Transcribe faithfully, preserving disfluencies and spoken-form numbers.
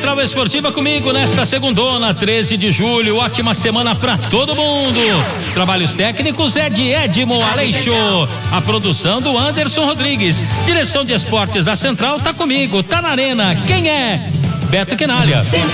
Central Esportiva comigo nesta segundona, treze de julho. Ótima semana pra todo mundo. Trabalhos técnicos é de Edmo Aleixo. A produção do Anderson Rodrigues. Direção de esportes da Central tá comigo, tá na arena. Quem é? Beto Quinalha.